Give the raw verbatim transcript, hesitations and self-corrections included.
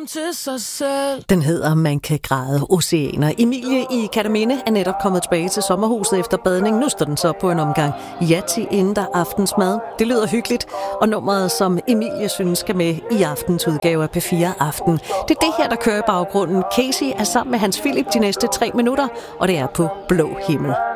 om til sig selv. Den hedder Man kan græde oceaner. Emilie i Kerteminde er netop kommet tilbage til sommerhuset efter badning. Nu står den så på en omgang Yati inden der aftensmad. Det lyder hyggeligt, og nummeret, som Emilie synes skal med i aftens udgave af P fire Aften. Det er det her, der kører i baggrunden. Casey er sammen med Hans Philip de næste tre minutter, og det er på Blå Himmel.